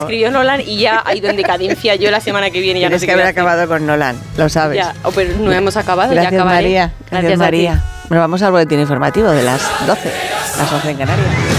Escribió Nolan y ya ha ido en decadencia. Yo la semana que viene ya Tienes no sé que qué voy haber a hacer. acabado con Nolan, lo sabes. Ya, pero no hemos acabado, Gracias, ya acabaré. María. Gracias, a ti. María. Bueno, vamos al boletín informativo de las 12, las 11 en Canarias.